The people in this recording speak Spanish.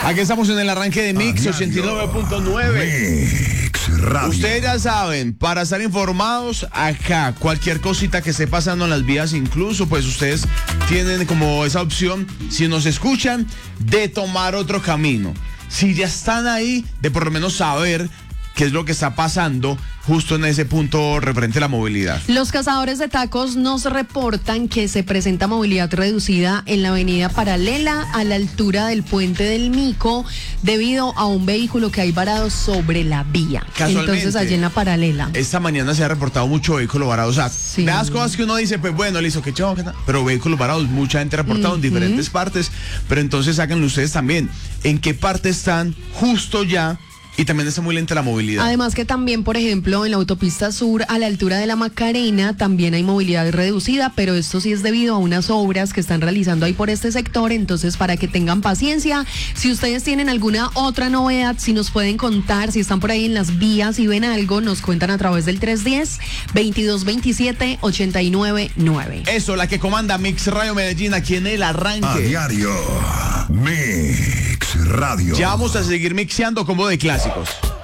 Aquí estamos en el arranque de Mix 89.9. Mix Radio. Ustedes ya saben, para estar informados acá, cualquier cosita que esté pasando en las vías, incluso pues ustedes tienen como esa opción, si nos escuchan, de tomar otro camino. Si ya están ahí, de por lo menos saber qué es lo que está pasando justo en ese punto referente a la movilidad. Los cazadores de tacos nos reportan que se presenta movilidad reducida en la avenida paralela a la altura del puente del Mico debido a un vehículo que hay varado sobre la vía. Casualmente, entonces allí en la paralela. Esta mañana se ha reportado mucho vehículo varado. O sea, Sí. de las cosas que uno dice, pues bueno, listo, qué chavo, qué tal. Pero vehículos varados, mucha gente ha reportado en diferentes partes. Pero entonces háganlo ustedes también. ¿En qué parte están justo ya? Y también está muy lenta la movilidad. Además que también, por ejemplo, en la autopista sur a la altura de la Macarena también hay movilidad reducida, pero esto sí es debido a unas obras que están realizando ahí por este sector, entonces para que tengan paciencia. Si ustedes tienen alguna otra novedad, si nos pueden contar, si están por ahí en las vías y ven algo, nos cuentan a través del 310-2227-899. Eso, la que comanda Mix Radio Medellín aquí en el A arranque. diario. Mix Radio. Ya vamos a seguir mixeando como de clásicos.